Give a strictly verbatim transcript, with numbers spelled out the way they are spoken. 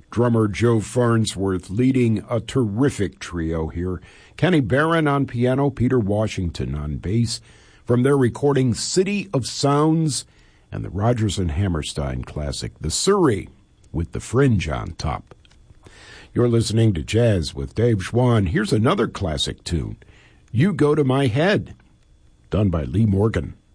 Drummer Joe Farnsworth leading a terrific trio here. Kenny Barron on piano, Peter Washington on bass, from their recording City of Sounds, and the Rodgers and Hammerstein classic, The Surrey, with the Fringe on top. You're listening to Jazz with Dave Schwann. Here's another classic tune, You Go to My Head, done by Lee Morgan.